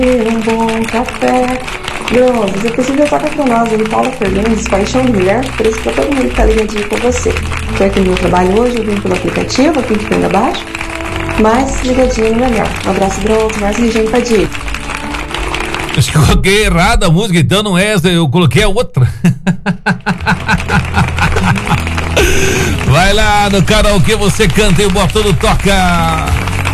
Um bom café. Bronze, eu preciso tocar pra nós aí, Paula Fernandes, Paixão de Mulher, por isso pra todo mundo que tá ligadinho com você. Tô aqui no meu trabalho hoje, eu vim pelo aplicativo, aqui que ainda abaixo, mas ligadinho no melhor. Um abraço, Bronze, mais Regiane Padilha. Acho que eu coloquei errado a música, então não é essa, eu coloquei a outra. Vai lá no karaokê, você canta e o Boa Tudo toca.